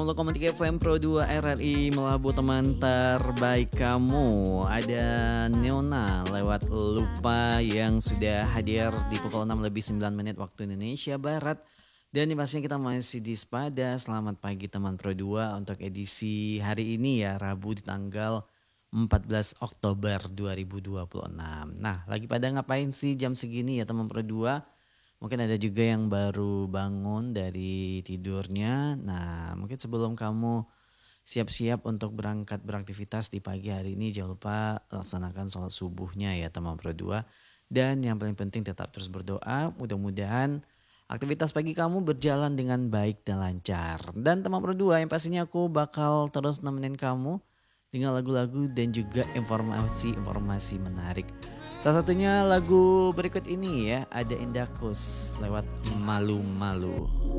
101,3 FM Pro 2 RRI Melabu, teman terbaik kamu. Ada Neona lewat Lupa yang sudah hadir di pukul 6 lebih 9 menit waktu Indonesia Barat. Dan pastinya kita masih di Sepada. Selamat pagi teman Pro 2 untuk edisi hari ini ya, Rabu di tanggal 14 Oktober 2026. Nah, lagi pada ngapain sih jam segini ya teman Pro 2? Mungkin ada juga yang baru bangun dari tidurnya. Nah, mungkin sebelum kamu siap-siap untuk berangkat beraktivitas di pagi hari ini, jangan lupa laksanakan sholat subuhnya ya teman Pro 2. Dan yang paling penting tetap terus berdoa, mudah-mudahan aktivitas pagi kamu berjalan dengan baik dan lancar. Dan teman Pro 2, yang pastinya aku bakal terus nemenin kamu dengan lagu-lagu dan juga informasi-informasi menarik. Salah satunya lagu berikut ini ya, ada Indakus lewat Malu-Malu.